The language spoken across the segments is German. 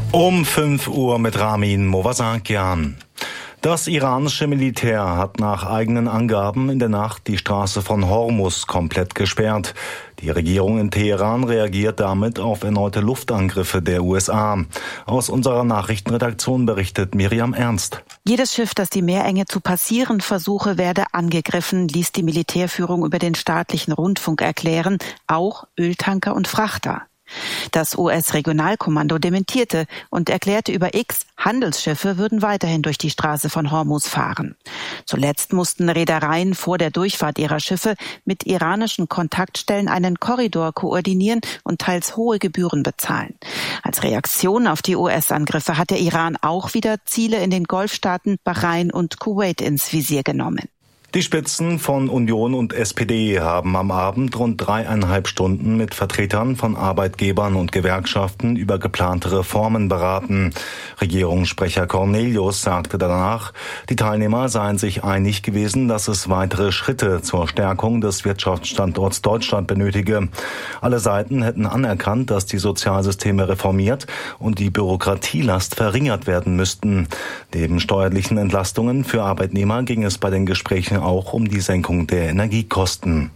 Um 5 Uhr mit Ramin Movasakian. Das iranische Militär hat nach eigenen Angaben in der Nacht die Straße von Hormuz komplett gesperrt. Die Regierung in Teheran reagiert damit auf erneute Luftangriffe der USA. Aus unserer Nachrichtenredaktion berichtet Miriam Ernst. Jedes Schiff, das die Meerenge zu passieren versuche, werde angegriffen, ließ die Militärführung über den staatlichen Rundfunk erklären, auch Öltanker und Frachter. Das US-Regionalkommando dementierte und erklärte über X, Handelsschiffe würden weiterhin durch die Straße von Hormuz fahren. Zuletzt mussten Reedereien vor der Durchfahrt ihrer Schiffe mit iranischen Kontaktstellen einen Korridor koordinieren und teils hohe Gebühren bezahlen. Als Reaktion auf die US-Angriffe hat der Iran auch wieder Ziele in den Golfstaaten Bahrain und Kuwait ins Visier genommen. Die Spitzen von Union und SPD haben am Abend rund 3,5 Stunden mit Vertretern von Arbeitgebern und Gewerkschaften über geplante Reformen beraten. Regierungssprecher Cornelius sagte danach, die Teilnehmer seien sich einig gewesen, dass es weitere Schritte zur Stärkung des Wirtschaftsstandorts Deutschland benötige. Alle Seiten hätten anerkannt, dass die Sozialsysteme reformiert und die Bürokratielast verringert werden müssten. Neben steuerlichen Entlastungen für Arbeitnehmer ging es bei den Gesprächen auch um die Senkung der Energiekosten.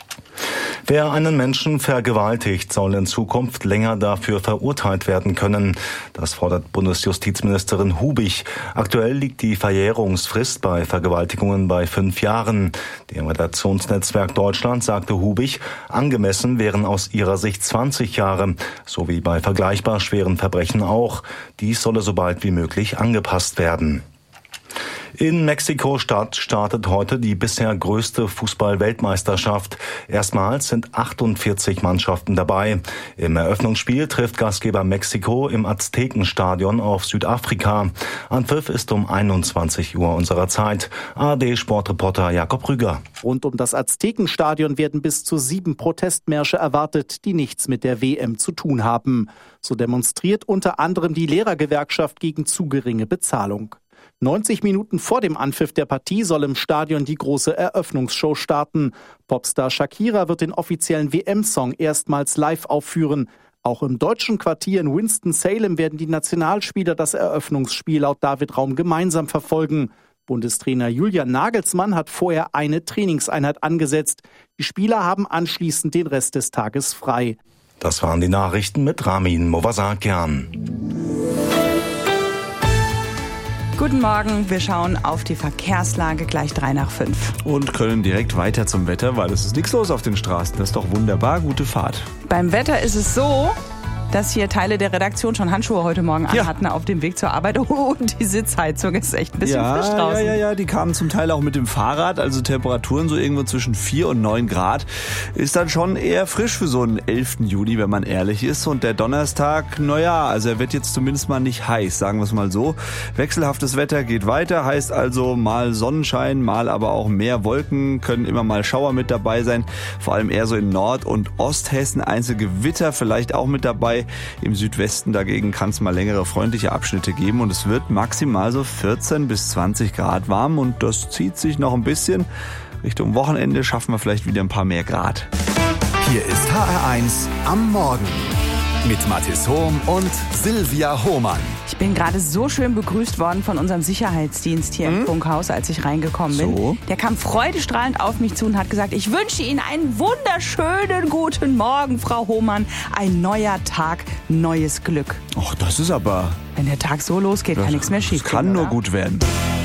Wer einen Menschen vergewaltigt, soll in Zukunft länger dafür verurteilt werden können. Das fordert Bundesjustizministerin Hubich. Aktuell liegt die Verjährungsfrist bei Vergewaltigungen bei 5 Jahren. Dem Redaktionsnetzwerk Deutschland sagte Hubich, angemessen wären aus ihrer Sicht 20 Jahre, so wie bei vergleichbar schweren Verbrechen auch. Dies solle so bald wie möglich angepasst werden. In Mexiko-Stadt startet heute die bisher größte Fußball-Weltmeisterschaft. Erstmals sind 48 Mannschaften dabei. Im Eröffnungsspiel trifft Gastgeber Mexiko im Aztekenstadion auf Südafrika. Anpfiff ist um 21 Uhr unserer Zeit. ARD-Sportreporter Jakob Rüger. Rund um das Aztekenstadion werden bis zu 7 Protestmärsche erwartet, die nichts mit der WM zu tun haben. So demonstriert unter anderem die Lehrergewerkschaft gegen zu geringe Bezahlung. 90 Minuten vor dem Anpfiff der Partie soll im Stadion die große Eröffnungsshow starten. Popstar Shakira wird den offiziellen WM-Song erstmals live aufführen. Auch im deutschen Quartier in Winston-Salem werden die Nationalspieler das Eröffnungsspiel laut David Raum gemeinsam verfolgen. Bundestrainer Julian Nagelsmann hat vorher eine Trainingseinheit angesetzt. Die Spieler haben anschließend den Rest des Tages frei. Das waren die Nachrichten mit Ramin Movasakian. Guten Morgen, wir schauen auf die Verkehrslage gleich 5:03. Und können direkt weiter zum Wetter, weil es ist nichts los auf den Straßen. Das ist doch wunderbar, gute Fahrt. Beim Wetter ist es so, dass hier Teile der Redaktion schon Handschuhe heute Morgen anhatten auf dem Weg zur Arbeit. Oh, und die Sitzheizung ist echt ein bisschen frisch draußen. Ja, die kamen zum Teil auch mit dem Fahrrad, also Temperaturen so irgendwo zwischen 4 und 9 Grad. Ist dann schon eher frisch für so einen 11. Juli, wenn man ehrlich ist. Und der Donnerstag, also er wird jetzt zumindest mal nicht heiß, sagen wir es mal so. Wechselhaftes Wetter geht weiter, heißt also mal Sonnenschein, mal aber auch mehr Wolken, können immer mal Schauer mit dabei sein. Vor allem eher so in Nord- und Osthessen, Einzelgewitter vielleicht auch mit dabei. Im Südwesten dagegen kann es mal längere freundliche Abschnitte geben und es wird maximal so 14 bis 20 Grad warm und das zieht sich noch ein bisschen. Richtung Wochenende schaffen wir vielleicht wieder ein paar mehr Grad. Hier ist HR1 am Morgen mit Mathis Hohm und Silvia Hohmann. Ich bin gerade so schön begrüßt worden von unserem Sicherheitsdienst hier im Funkhaus, als ich reingekommen bin. So? Der kam freudestrahlend auf mich zu und hat gesagt, ich wünsche Ihnen einen wunderschönen guten Morgen, Frau Hohmann. Ein neuer Tag, neues Glück. Ach, das ist aber... Wenn der Tag so losgeht, kann nichts mehr schief gehen. Das kann nur gut werden.